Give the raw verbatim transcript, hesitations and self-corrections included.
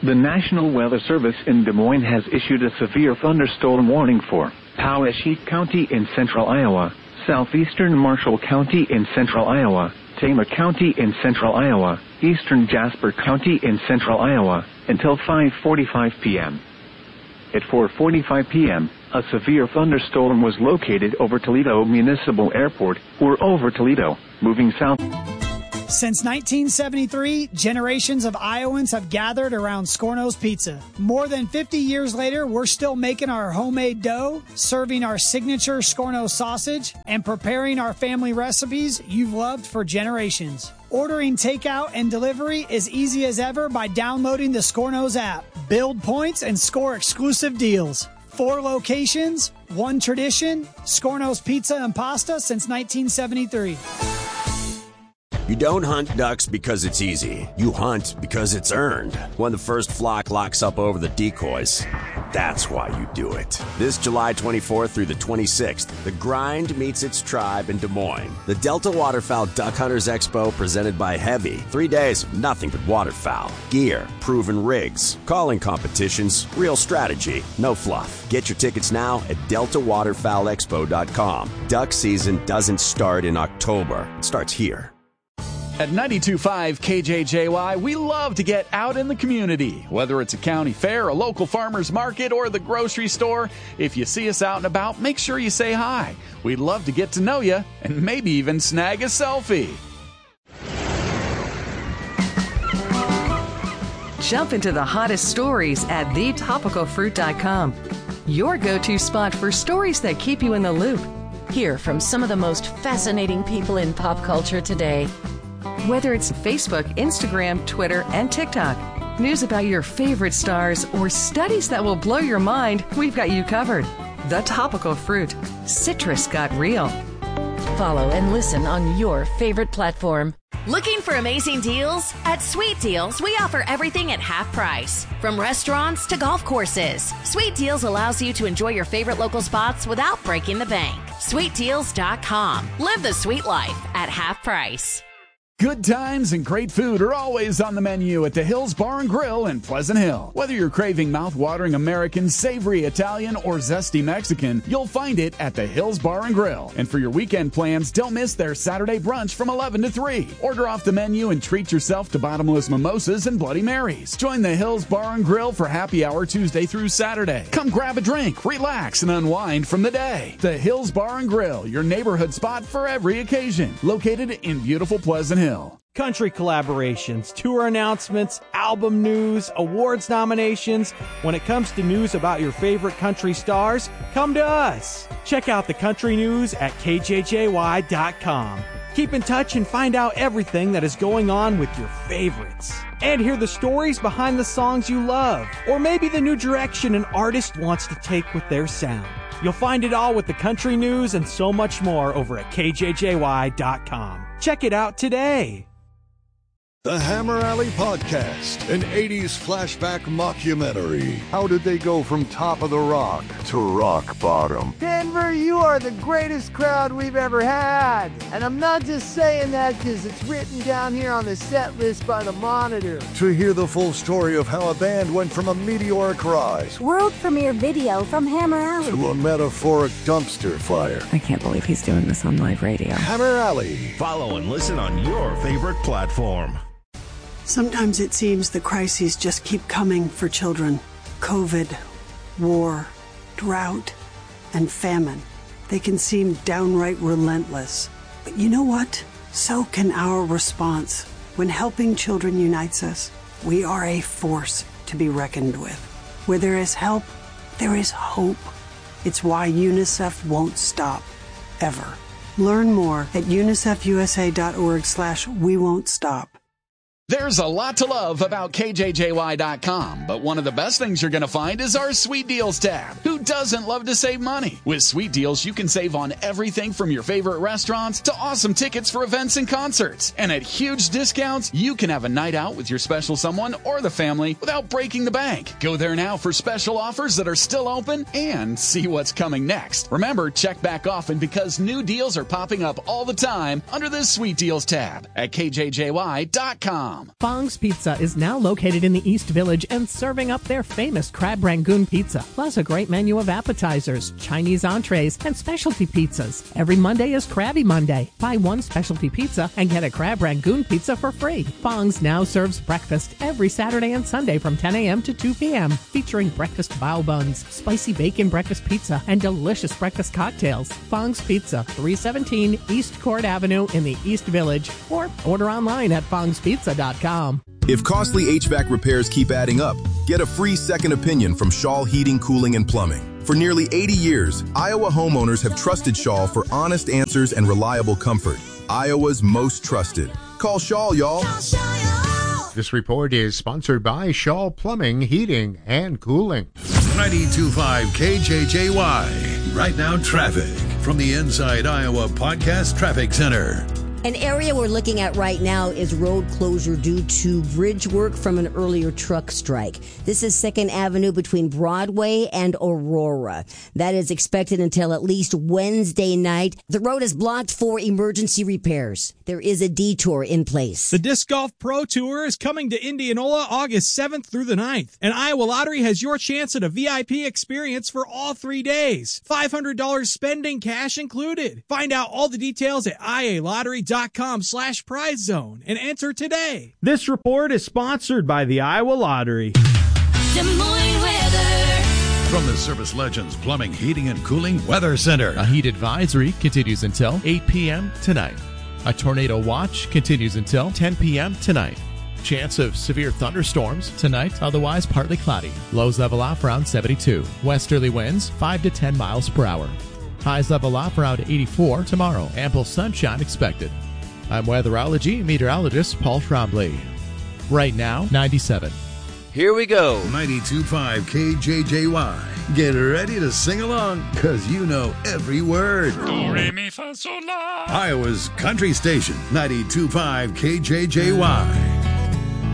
The National Weather Service in Des Moines has issued a severe thunderstorm warning for Poweshiek County in central Iowa, southeastern Marshall County in central Iowa, Tama County in central Iowa, eastern Jasper County in central Iowa, until five forty-five p.m. At four forty-five p.m., a severe thunderstorm was located over Toledo Municipal Airport, or over Toledo, moving south. Since nineteen seventy-three, generations of Iowans have gathered around Scorno's Pizza. More than fifty years later, we're still making our homemade dough, serving our signature Scorno sausage, and preparing our family recipes you've loved for generations. Ordering takeout and delivery is easy as ever by downloading the Scorno's app. Build points and score exclusive deals. Four locations, one tradition, Scorno's Pizza and Pasta since nineteen seventy-three. You don't hunt ducks because it's easy. You hunt because it's earned. When the first flock locks up over the decoys, that's why you do it. This July twenty-fourth through the twenty-sixth, the grind meets its tribe in Des Moines. The Delta Waterfowl Duck Hunters Expo presented by Heavy. Three days of nothing but waterfowl. Gear, proven rigs, calling competitions, real strategy, no fluff. Get your tickets now at delta waterfowl expo dot com. Duck season doesn't start in October. It starts here. At ninety-two point five K J J Y, we love to get out in the community. Whether it's a county fair, a local farmer's market, or the grocery store, if you see us out and about, make sure you say hi. We'd love to get to know you and maybe even snag a selfie. Jump into the hottest stories at the topical fruit dot com. Your go-to spot for stories that keep you in the loop. Hear from some of the most fascinating people in pop culture today. Whether it's Facebook, Instagram, Twitter, and TikTok, news about your favorite stars, or studies that will blow your mind, we've got you covered. The Topical Fruit. Citrus got real. Follow and listen on your favorite platform. Looking for amazing deals? At Sweet Deals, we offer everything at half price. From restaurants to golf courses, Sweet Deals allows you to enjoy your favorite local spots without breaking the bank. sweet deals dot com. Live the sweet life at half price. Good times and great food are always on the menu at the Hills Bar and Grill in Pleasant Hill. Whether you're craving mouth-watering American, savory Italian, or zesty Mexican, you'll find it at the Hills Bar and Grill. And for your weekend plans, don't miss their Saturday brunch from eleven to three. Order off the menu and treat yourself to bottomless mimosas and Bloody Marys. Join the Hills Bar and Grill for happy hour Tuesday through Saturday. Come grab a drink, relax, and unwind from the day. The Hills Bar and Grill, your neighborhood spot for every occasion. Located in beautiful Pleasant Hill. Country collaborations, tour announcements, album news, awards nominations. When it comes to news about your favorite country stars, come to us. Check out the country news at K J J Y dot com. Keep in touch and find out everything that is going on with your favorites. And hear the stories behind the songs you love, or maybe the new direction an artist wants to take with their sound. You'll find it all with the country news and so much more over at K J J Y dot com. Check it out today. The Hammer Alley Podcast, an eighties flashback mockumentary. How did they go from top of the rock to rock bottom? Denver, you are the greatest crowd we've ever had. And I'm not just saying that because it's written down here on the set list by the Monitor. To hear the full story of how a band went from a meteoric rise, world premiere video from Hammer Alley, to a metaphoric dumpster fire. I can't believe he's doing this on live radio. Hammer Alley. Follow and listen on your favorite platform. Sometimes it seems the crises just keep coming for children. COVID, war, drought, and famine. They can seem downright relentless. But you know what? So can our response. When helping children unites us, we are a force to be reckoned with. Where there is help, there is hope. It's why UNICEF won't stop, ever. Learn more at unicef u s a dot org slash we won't stop. There's a lot to love about K J J Y dot com, but one of the best things you're going to find is our Sweet Deals tab. Who doesn't love to save money? With Sweet Deals, you can save on everything from your favorite restaurants to awesome tickets for events and concerts. And at huge discounts, you can have a night out with your special someone or the family without breaking the bank. Go there now for special offers that are still open and see what's coming next. Remember, check back often because new deals are popping up all the time under this Sweet Deals tab at K J J Y dot com. Fong's Pizza is now located in the East Village and serving up their famous Crab Rangoon pizza, plus a great menu of appetizers, Chinese entrees, and specialty pizzas. Every Monday is Krabby Monday. Buy one specialty pizza and get a Crab Rangoon pizza for free. Fong's now serves breakfast every Saturday and Sunday from ten a.m. to two p.m., featuring breakfast bao buns, spicy bacon breakfast pizza, and delicious breakfast cocktails. Fong's Pizza, three seventeen East Court Avenue in the East Village, or order online at fongs pizza dot com. If costly H V A C repairs keep adding up, get a free second opinion from Shaw Heating, Cooling, and Plumbing. For nearly eighty years, Iowa homeowners have trusted Shaw for honest answers and reliable comfort. Iowa's most trusted. Call Shaw, y'all. This report is sponsored by Shaw Plumbing, Heating, and Cooling. ninety-two point five K J J Y. Right now, traffic from the Inside Iowa Podcast Traffic Center. An area we're looking at right now is road closure due to bridge work from an earlier truck strike. This is second Avenue between Broadway and Aurora. That is expected until at least Wednesday night. The road is blocked for emergency repairs. There is a detour in place. The Disc Golf Pro Tour is coming to Indianola August seventh through the ninth. And Iowa Lottery has your chance at a V I P experience for all three days. five hundred dollars spending, cash included. Find out all the details at I A lottery dot com slash prize zone and enter today. This report is sponsored by the Iowa Lottery. Des Moines weather. From the Service Legends Plumbing, Heating, and Cooling Weather Center. A heat advisory continues until eight p.m. tonight. A tornado watch continues until ten p.m. tonight. Chance of severe thunderstorms tonight, otherwise partly cloudy. Lows level off around seventy-two. Westerly winds five to ten miles per hour. Highs level off around eighty-four tomorrow. Ample sunshine expected. I'm weatherology meteorologist Paul Trombley. Right now, ninety-seven. Here we go. ninety-two point five K J J Y. Get ready to sing along, because you know every word. Do, re, mi, fa, sol, la. Iowa's country station, ninety-two point five K J J Y.